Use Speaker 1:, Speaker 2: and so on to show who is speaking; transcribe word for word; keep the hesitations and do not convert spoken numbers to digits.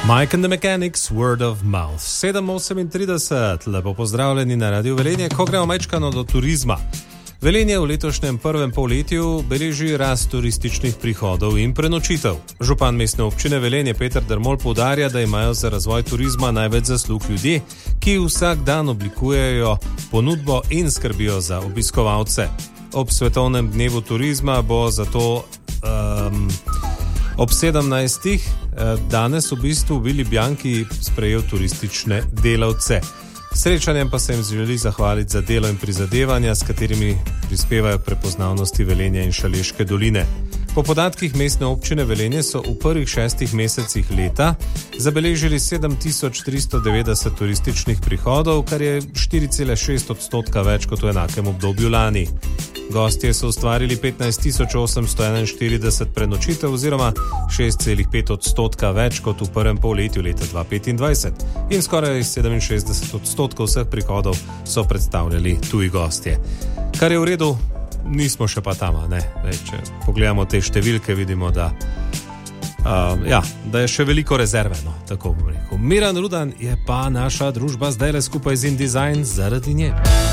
Speaker 1: Mike and the Mechanics, Word of Mouth. sedem osemintrideset, lepo pozdravljeni na Radiu Velenje, ko gremo majčkano do turizma. Velenje v letošnjem prvem polletju beleži rast turističnih prihodov in prenočitev. Župan mestne občine Velenje Peter Dermol poudarja, da imajo za razvoj turizma največ zaslug ljudje, ki vsak dan oblikujejo ponudbo in skrbijo za obiskovalce. Ob svetovnem dnevu turizma bo zato um, ob sedemnajstih danes v bistvu v Ljubljanki sprejel turistične delavce. Srečanjem pa se jim želi zahvaliti za delo in prizadevanja, s katerimi prispevajo k prepoznavnosti Velenja in Šaleške doline. Po podatkih mestne občine Velenje so v prvih šestih mesecih leta zabeležili sedem tisoč tristo devetdeset turističnih prihodov, kar je štiri cele šest odstotka več kot v enakem obdobju lani. Gostje so ustvarili petnajst tisoč osemsto enainštirideset prenočitev oziroma šest cele pet odstotka več kot v prvem polletju leta dva tisoč petindvajset in skoraj sedeminšestdeset odstotkov vseh prihodov so predstavljali tuji gostje. Kar je v redu, nismo še pa tam, ne? Dej, če pogledamo te številke, vidimo, da, uh, ja, da je še veliko rezerve, no, tako bom rekel. Miran Rudan je pa naša družba zdaj le skupaj z InDesign zaradi nje.